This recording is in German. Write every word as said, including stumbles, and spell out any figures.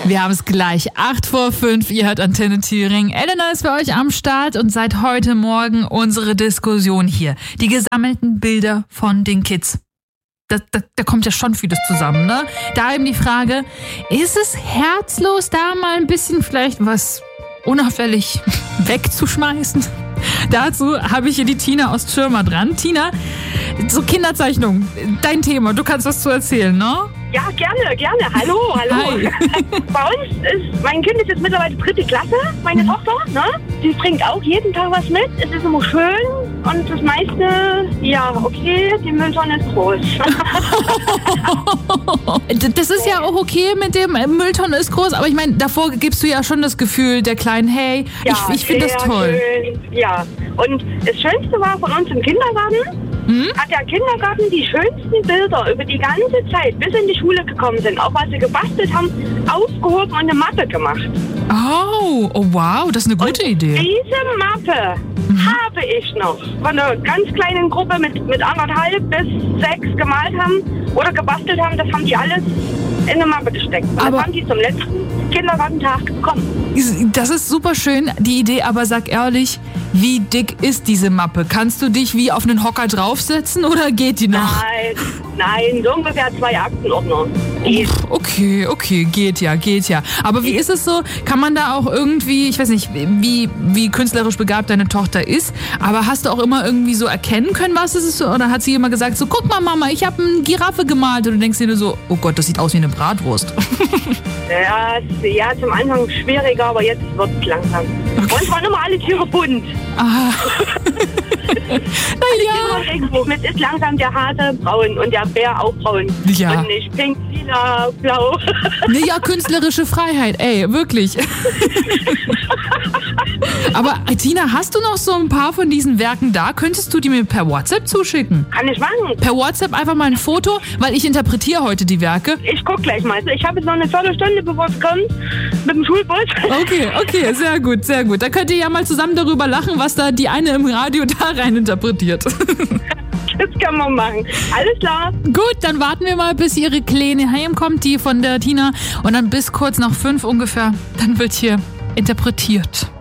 Wir haben es gleich. acht vor fünf, ihr hört Antenne Thüringen. Elena ist bei euch am Start und seit heute Morgen unsere Diskussion hier. Die gesammelten Bilder von den Kids. Da, da, da kommt ja schon vieles zusammen, ne? Da eben die Frage, ist es herzlos, da mal ein bisschen vielleicht was unauffällig wegzuschmeißen? Dazu habe ich hier die Tina aus Schirmer dran. Tina, so Kinderzeichnung, dein Thema, du kannst was zu erzählen, ne? Ja, gerne, gerne. Hallo, hallo. Hi. Bei uns ist, mein Kind ist jetzt mittlerweile dritte Klasse, meine mhm. Tochter, ne? Sie bringt auch jeden Tag was mit. Es ist immer schön und das meiste, ja, okay, die Mülltonne ist groß. Das ist ja auch okay mit dem Mülltonne ist groß, aber ich meine, davor gibst du ja schon das Gefühl der Kleinen, hey, ja, ich, ich finde das toll. Schön. Ja, und das Schönste war von uns im Kindergarten, hm? hat der Kindergarten die schönsten Bilder über die ganze Zeit, bis in die Schule gekommen sind, auch was sie gebastelt haben, aufgehoben und eine Mappe gemacht. Oh, oh wow, das ist eine gute und Idee. Diese Mappe mhm. habe ich noch von einer ganz kleinen Gruppe mit, mit anderthalb bis sechs gemalt haben oder gebastelt haben. Das haben die alles in eine Mappe gesteckt. Und aber das haben die zum letzten Kindergartentag bekommen. Das ist super schön, die Idee, aber sag ehrlich, wie dick ist diese Mappe? Kannst du dich wie auf einen Hocker draufsetzen oder geht die noch? Nein, nein, so ungefähr zwei Aktenordner. Okay, okay, geht ja, geht ja. Aber wie ist es so, kann man da auch irgendwie, ich weiß nicht, wie, wie künstlerisch begabt deine Tochter ist, aber hast du auch immer irgendwie so erkennen können, was es ist? Oder hat sie immer gesagt, so guck mal Mama, ich habe eine Giraffe gemalt und du denkst dir nur so, oh Gott, das sieht aus wie eine Bratwurst. Ja, ja, zum Anfang schwieriger, aber jetzt wird es langsam. Okay. Und waren immer alle Tiere bunt. Ah. Na ja. Mit ist langsam der Hase braun und der Bär auch braun. Ja. Und nicht pink, lila, blau. Ja, künstlerische Freiheit, ey, wirklich. Aber Tina, hast du noch so ein paar von diesen Werken da? Könntest du die mir per WhatsApp zuschicken? Kann ich machen. Per WhatsApp einfach mal ein Foto, weil ich interpretiere heute die Werke. Ich guck gleich mal. Ich habe jetzt noch eine Viertelstunde, bevor es kommt, mit dem Schulbus. Okay, okay, sehr gut, sehr gut. Da könnt ihr ja mal zusammen darüber lachen, was da die eine im Radio da rein interpretiert. Das kann man machen. Alles klar. Gut, dann warten wir mal, bis ihre Kleine heimkommt, die von der Tina. Und dann bis kurz nach fünf ungefähr. Dann wird hier interpretiert.